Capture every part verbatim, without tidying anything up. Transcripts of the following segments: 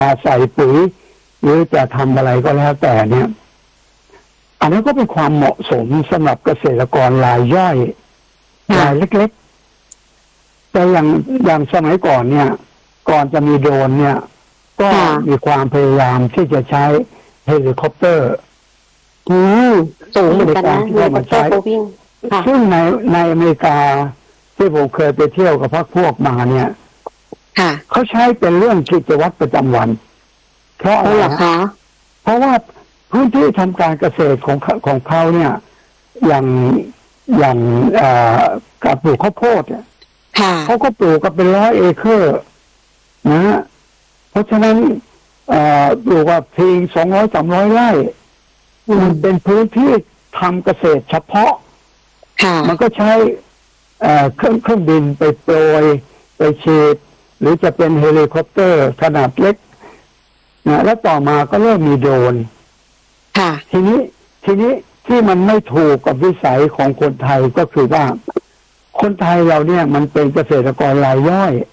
ใส่ปุ๋ยหรือจะทำอะไรก็แล้วแต่เนี่ยอันนั้นก็เป็นความเหมาะสมสำหรับเกษตรกรรายย่อยรายเล็กๆแต่อย่างอย่างสมัยก่อนเนี่ยก่อนจะมีโดรนเนี่ยก็มีความพยายามที่จะใช้เฮลิคอปเตอร์อืมสูงเหมือนกันนะเฮลิคอปเตอร์โควิ่งซึ่งในในอเมริกาที่ผมเคยไปเที่ยวกับพรรคพวกมาเนี่ยเขาใช้เป็นเรื่องกิจวัตรประจำวันเพราะอะไรคะเพราะว่าพื้นที่ทำการเกษตรของของเขาเนี่ยอย่างอย่างกับปลูกข้าวโพดเนี่ยเขาก็ปลูกกันเป็นร้อยเอเคอร์นะฮะเพราะฉะนั้นปลูกว่าเพียงสองร้อยสามร้อยไร่มันเป็นพื้นที่ทำเกษตรเฉพาะมันก็ใช้เครื่องเครื่องบินไปโปรยไปฉีดหรือจะเป็นเฮลิคอปเตอร์ขนาดเล็กนะแล้วต่อมาก็เริ่มมีโดรนทีนี้ทีนี้ที่มันไม่ถูกกับวิสัยของคนไทยก็คือว่าคนไทยเราเนี่ยมันเป็นเกษตรกรรายย่อย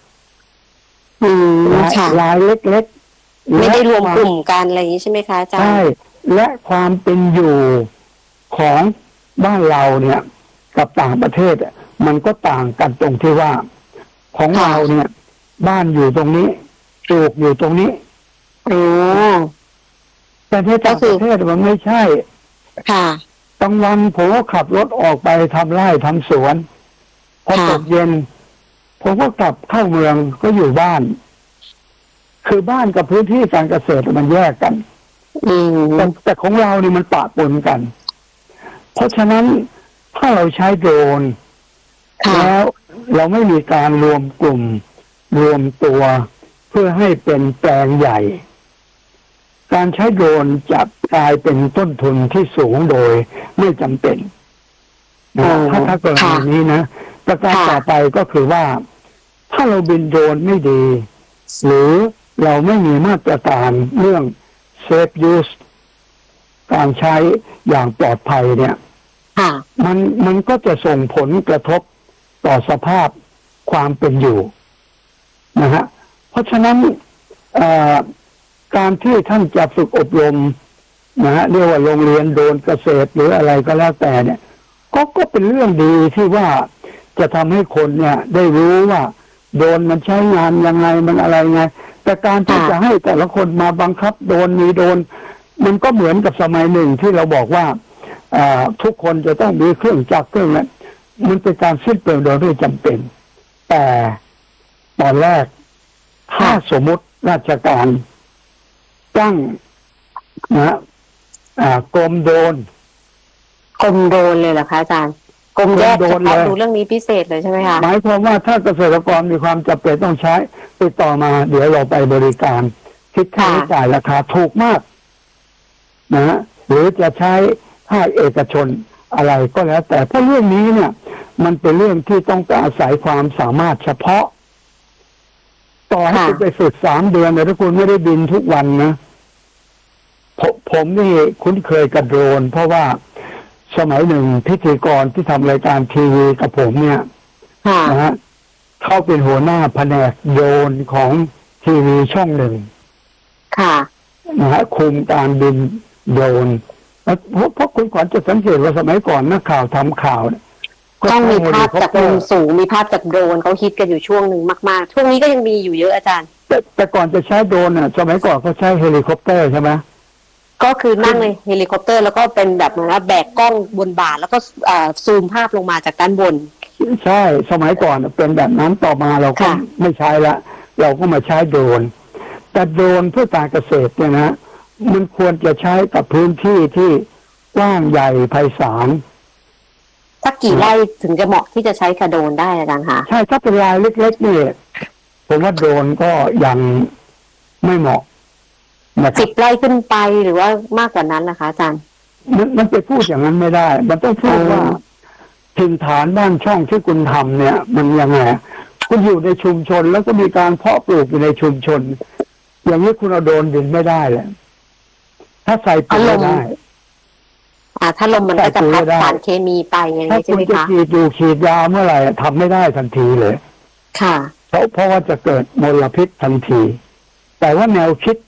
รายเล็กๆไม่ได้รวมกลุ่มกันอะไรอย่างนี้ใช่ไหมคะอาจารย์ใช่และความเป็นอยู่ของบ้านเราเนี่ยกับต่างประเทศมันก็ต่างกันตรงที่ว่าของเราเนี่ยบ้านอยู่ตรงนี้ปลูกอยู่ตรงนี้อ๋อแต่ที่ต่างประเทศมันไม่ใช่ค่ะกลางวันผมก็ขับรถออกไปทำไร่ทำสวนพอตกเย็นผมก็กลับเข้าเมืองก็อยู่บ้านคือบ้านกับพื้นที่การเกษตรมันแยกกันแต่แต่ของเรานี่มันปะปนกันเพราะฉะนั้นถ้าเราใช้โดรนแล้วเราไม่มีการรวมกลุ่มรวมตัวเพื่อให้เป็นแปลงใหญ่การใช้โดรนจะกลายเป็นต้นทุนที่สูงโดยไม่จำเป็นนะถ้าถ้ากรณีนี้นะประการต่อไปก็คือว่าถ้าเราบินโดรนไม่ดีหรือเราไม่มีมาตรการเรื่อง safe use การใช้อย่างปลอดภัยเนี่ยมันมันก็จะส่งผลกระทบต่อสภาพความเป็นอยู่นะฮะเพราะฉะนั้นการที่ท่านจะฝึกอบรมนะฮะเรียกว่าโรงเรียนโดรนเกษตรหรืออะไรก็แล้วแต่เนี่ยก็ก็เป็นเรื่องดีที่ว่าจะทำให้คนเนี่ยได้รู้ว่าโดรนมันใช้งานยังไงมันอะไรไงแต่การที่จะให้แต่ละคนมาบังคับโดรนมีโดรนมันก็เหมือนกับสมัยหนึ่งที่เราบอกว่าทุกคนจะต้องมีเครื่องจักรเครื่องนั้นมันเป็นการสิ้นเปลืองโดยไม่จำเป็นแต่ตอนแรกถ้าสมมติราชการตั้งนะกรมโดรนกรมโดรนเลยเหรอคะอาจารย์กรมแยกเฉพาะดูเรื่องนี้พิเศษเลยใช่ไหมคะหมายความว่าถ้าเกษตรกรมีความจำเป็นต้องใช้ติดต่อมาเดี๋ยวเราไปบริการคิดค่าใช้จ่ายราคาถูกมากนะฮะหรือจะใช้ภาคเอกชนอะไรก็แล้วแต่เพราะเรื่องนี้เนี่ยมันเป็นเรื่องที่ต้องอาศัยความสามารถเฉพาะต่อให้คุณไปฝึกสามเดือนแต่ถ้าคุณไม่ได้บินทุกวันนะผมผมนี่คุ้นเคยกับโดรนเพราะว่าสมัยหนึ่งพิธีกรที่ทำรายการทีวีกับผมเนี่ยนะฮะเขาเป็นหัวหน้าแผนกโดรนของทีวีช่องหนึ่งค่ะนะฮะคุมการบินโดรนแล้วเพราะคุณขวัญจะสังเกตว่าสมัยก่อนนักข่าวทำข่าวต้องมีภาพจากมุมสูงมีภาพจากโดรนเขาฮิตกันอยู่ช่วงหนึ่งมากๆช่วงนี้ก็ยังมีอยู่เยอะอาจารย์แต่แต่ก่อนจะใช้โดรนอ่ะสมัยก่อนเขาใช้เฮลิคอปเตอร์ใช่ไหมก็คือนั่งในเฮลิคอปเตอร์แล้วก็เป็นแบบเหมือนว่าแบกกล้องบนบ่าแล้วก็ซูมภาพลงมาจากด้านบนใช่สมัยก่อนเป็นแบบนั้นต่อมาเราก็ไม่ใช้ละเราก็มาใช้โดรนแต่โดรนเพื่อการเกษตรเนี่ยนะมันควรจะใช้กับพื้นที่ที่กว้างใหญ่ไพศาลสักกี่ไร่ถึงจะเหมาะที่จะใช้กระโดรนได้อาจารย์คะใช่ถ้าเป็นรายเล็กๆนี่ผมว่าโดรนก็ยังไม่เหมาะสิบไร่ขึ้นไปหรือว่ามากกว่านั้นนะคะอาจารย์มันมันจะพูดอย่างนั้นไม่ได้มันต้องพูดว่าถิ่นฐานบ้านช่องที่คุณทำเนี่ยมันยังไงคุณอยู่ในชุมชนแล้วก็มีการเพาะปลูกอยู่ในชุมชนอย่างนี้คุณเอาโดรนบินไม่ได้เลยถ้าใส่ปุ๋ยไม่ได้อ่าถ้าลมมันก็จะพัดสารเคมีไปอย่างนี้ใช่ไหมคะถ้าคุณจะฉีดอยู่ฉีดยาเมื่อไหร่ทำไม่ได้ทันทีเลยค่ะเพราะเพราะว่าจะเกิดมลพิษทันทีแต่ว่าแนวคิด